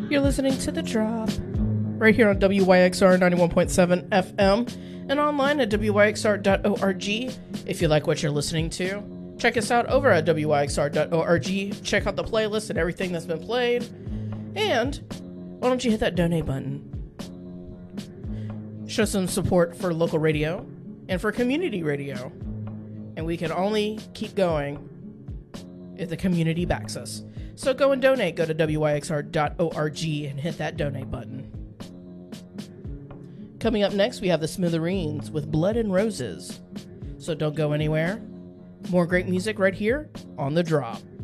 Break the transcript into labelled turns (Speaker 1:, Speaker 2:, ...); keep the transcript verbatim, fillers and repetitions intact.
Speaker 1: You're listening to The Drop, right here on W Y X R ninety-one point seven F M, and online at W Y X R dot org. If you like what you're listening to, check us out over at W Y X R dot org. Check out the playlist and everything that's been played. And why don't you hit that donate button? Show some support for local radio and for community radio. And we can only keep going if the community backs us. So go and donate. Go to W Y X R dot org and hit that donate button. Coming up next, we have the Smithereens with Blood and Roses. So don't go anywhere. More great music right here on The Drop.